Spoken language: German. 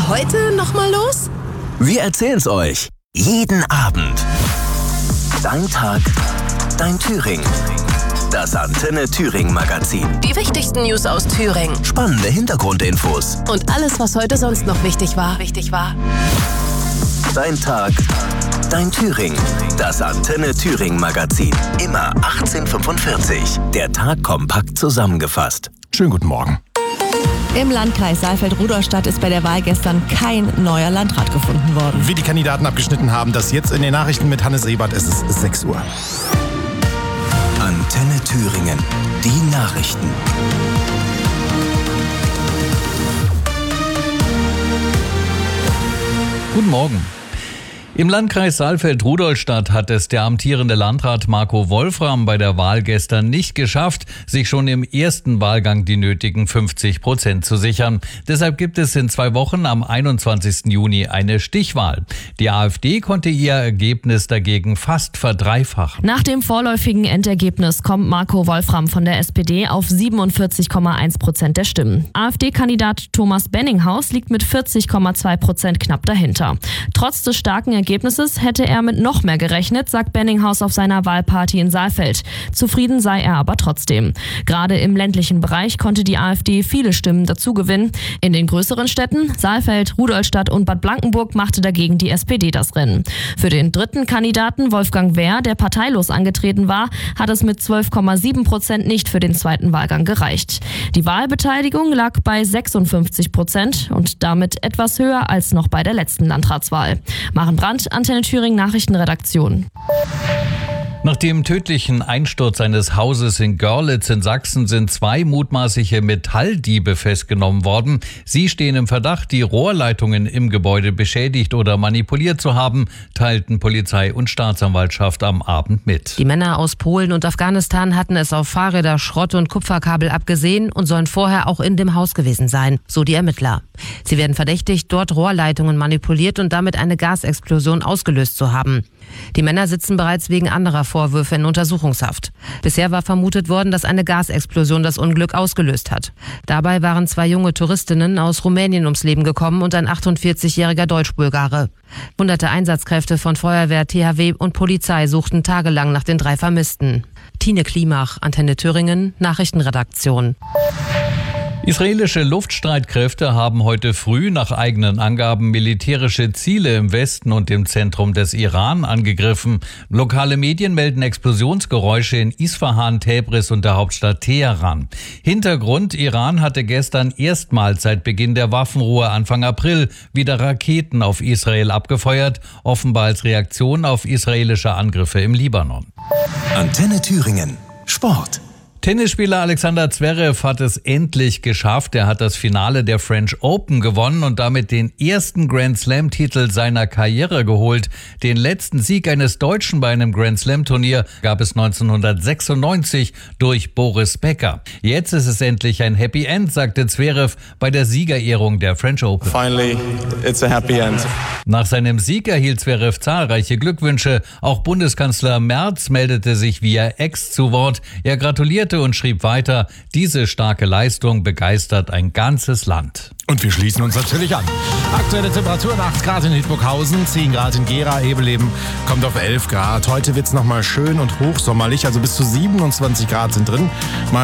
war heute nochmal los? Wir erzählen's euch. Jeden Abend. Dein Tag, dein Thüringen. Das Antenne Thüringen Magazin. Die wichtigsten News aus Thüringen. Spannende Hintergrundinfos. Und alles, was heute sonst noch wichtig war. Dein Tag, dein Thüringen. Das Antenne Thüringen Magazin. Immer 18:45. Der Tag kompakt zusammengefasst. Schönen guten Morgen. Im Landkreis Saalfeld-Rudolstadt ist bei der Wahl gestern kein neuer Landrat gefunden worden. Wie die Kandidaten abgeschnitten haben, das jetzt in den Nachrichten mit Hannes Ebert. Es ist 6 Uhr. Antenne Thüringen. Die Nachrichten. Guten Morgen. Im Landkreis Saalfeld-Rudolstadt hat es der amtierende Landrat Marco Wolfram bei der Wahl gestern nicht geschafft, sich schon im ersten Wahlgang die nötigen 50% zu sichern. Deshalb gibt es in 2 Wochen am 21. Juni eine Stichwahl. Die AfD konnte ihr Ergebnis dagegen fast verdreifachen. Nach dem vorläufigen Endergebnis kommt Marco Wolfram von der SPD auf 47,1% der Stimmen. AfD-Kandidat Thomas Benninghaus liegt mit 40,2% knapp dahinter. Trotz des starken Ergebnisses hätte er mit noch mehr gerechnet, sagt Benninghaus auf seiner Wahlparty in Saalfeld. Zufrieden sei er aber trotzdem. Gerade im ländlichen Bereich konnte die AfD viele Stimmen dazu gewinnen. In den größeren Städten, Saalfeld, Rudolstadt und Bad Blankenburg, machte dagegen die SPD das Rennen. Für den dritten Kandidaten, Wolfgang Wehr, der parteilos angetreten war, hat es mit 12,7% nicht für den zweiten Wahlgang gereicht. Die Wahlbeteiligung lag bei 56% und damit etwas höher als noch bei der letzten Landratswahl. Maren Brandt, Antenne Thüringen Nachrichtenredaktion. Nach dem tödlichen Einsturz eines Hauses in Görlitz in Sachsen sind 2 mutmaßliche Metalldiebe festgenommen worden. Sie stehen im Verdacht, die Rohrleitungen im Gebäude beschädigt oder manipuliert zu haben, teilten Polizei und Staatsanwaltschaft am Abend mit. Die Männer aus Polen und Afghanistan hatten es auf Fahrräder, Schrott- und Kupferkabel abgesehen und sollen vorher auch in dem Haus gewesen sein, so die Ermittler. Sie werden verdächtigt, dort Rohrleitungen manipuliert und damit eine Gasexplosion ausgelöst zu haben. Die Männer sitzen bereits wegen anderer Vorwürfe in Untersuchungshaft. Bisher war vermutet worden, dass eine Gasexplosion das Unglück ausgelöst hat. Dabei waren 2 junge Touristinnen aus Rumänien ums Leben gekommen und ein 48-jähriger Deutsch-Bulgare. Hunderte Einsatzkräfte von Feuerwehr, THW und Polizei suchten tagelang nach den 3 Vermissten. Tine Klimach, Antenne Thüringen, Nachrichtenredaktion. Israelische Luftstreitkräfte haben heute früh nach eigenen Angaben militärische Ziele im Westen und im Zentrum des Iran angegriffen. Lokale Medien melden Explosionsgeräusche in Isfahan, Täbris und der Hauptstadt Teheran. Hintergrund: Iran hatte gestern erstmals seit Beginn der Waffenruhe Anfang April wieder Raketen auf Israel abgefeuert, offenbar als Reaktion auf israelische Angriffe im Libanon. Antenne Thüringen. Sport. Tennisspieler Alexander Zverev hat es endlich geschafft. Er hat das Finale der French Open gewonnen und damit den ersten Grand-Slam-Titel seiner Karriere geholt. Den letzten Sieg eines Deutschen bei einem Grand-Slam-Turnier gab es 1996 durch Boris Becker. Jetzt ist es endlich ein Happy End, sagte Zverev bei der Siegerehrung der French Open. Finally, it's a happy end. Nach seinem Sieg erhielt Zverev zahlreiche Glückwünsche. Auch Bundeskanzler Merz meldete sich via Ex zu Wort. Er gratulierte und schrieb weiter: Diese starke Leistung begeistert ein ganzes Land. Und wir schließen uns natürlich an. Aktuelle Temperaturen 8 Grad in Hildburghausen, 10 Grad in Gera, Ebeleben kommt auf 11 Grad. Heute wird's nochmal schön und hochsommerlich, also bis zu 27 Grad sind drin.